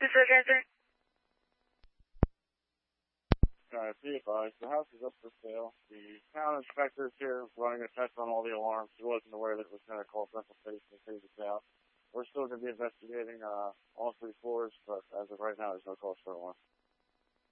This is Roger. Be advised, the house is up for sale. The town inspector is here running a test on all the alarms. He wasn't aware that it was going to call Central Station and phase us out. We're still going to be investigating all three floors, but as of right now, there's no cause for alarm.